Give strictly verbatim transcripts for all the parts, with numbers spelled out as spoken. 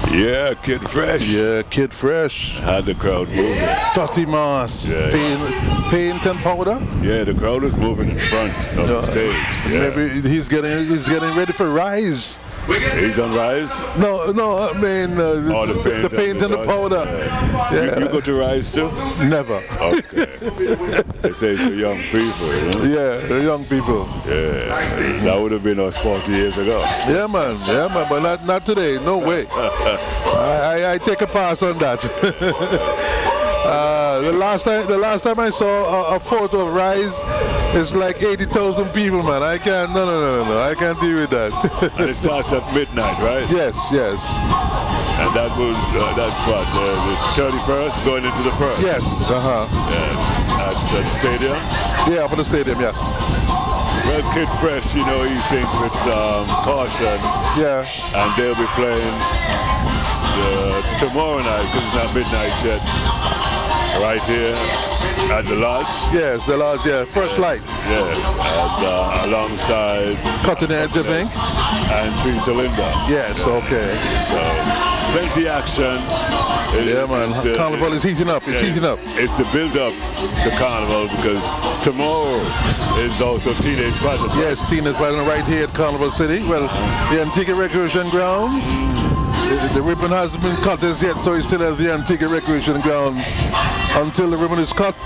Yeah, Kid Fresh. Yeah, Kid Fresh. Had the crowd moving. Totty Moss. Yeah. Paint, paint and powder. Yeah, the crowd was moving in front of the Uh, stage. Yeah. Maybe he's getting he's getting ready for Rise. He's on Rise. No, no, I mean uh, Oh, the paint, the paint and the powder. Yeah. Yeah. You, you go to Rise too? Never. Okay. They say it's for young people, you know? Yeah, the young people. Yeah. That would have been us forty years ago. Yeah, man. Yeah, man. But not not today. No way. I, I, I take a pass on that. uh, the last time the last time I saw a, a photo of Rise, it's like eighty thousand people, man. I can't. No, no, no, no, no. I can't deal with that. And it starts at midnight, right? Yes, yes. And that was uh, that's what uh, the thirty-first going into the first. Yes. Uh huh. Yeah. At uh, the stadium. Yeah, for the stadium. Yes. Well, Kid Fresh, you know, he sings with um, Caution, Yeah. and they'll be playing uh, tomorrow night, because it's not midnight yet, right here at the Lodge. Yes, the lodge. Yeah, First Light. Yeah, and uh, alongside Cutting Edge, I think. and Teresa Linda. Yes. Okay. So, plenty action. It- Yeah, man. it's the- Carnival is heating up. It's yeah, heating up. It's the build-up to Carnival, because tomorrow is also Teenage Pageant. Yes, Tina's Pageant right here at Carnival City. Well, the Antigua Recreation Grounds. The, the ribbon hasn't been cut as yet, so it's still at the Antigua Recreation Grounds until the ribbon is cut.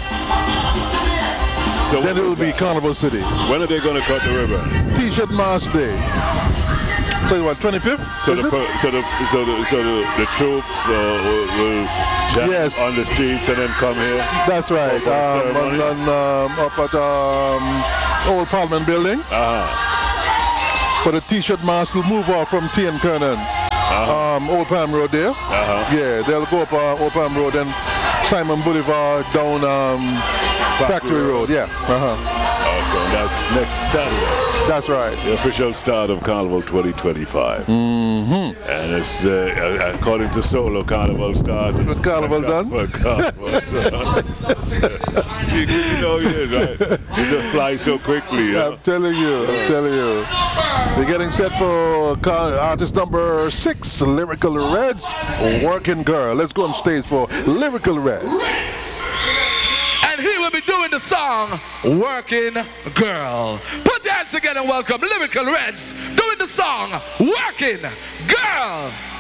So Then it will be Carnival City. when are they going to cut the ribbon? T-shirt Mass Day. So what, twenty-fifth? So is the, it? per- so the so the so the, the troops uh, will, will jam Yes. on the streets and then come here. That's right. for the Um, ceremony? and, and, um, up at um, Old Parliament Building. Uh-huh. But the T-shirt mass will move off from T and Kernan. Um, Old Palm Road there. Uh-huh. Yeah, they'll go up uh, Old Palm Road and Simon Boulevard down um, Factory Road. Yeah. Uh-huh. Okay, that's next Saturday, That's right. the official start of Carnival twenty twenty-five. Mm-hmm. And it's uh, according to Solo, Carnival started. The carnival's done? Well, Carnival done. you, you know it is, right? You just fly so quickly. You know? I'm telling you, I'm telling you. We're getting set for car- artist number six, Lyrical Reds, Working Girl. Let's go on stage for Lyrical Reds. And he will be doing the song Working Girl. Put your hands together and welcome Lyrical Reds doing the song Working Girl.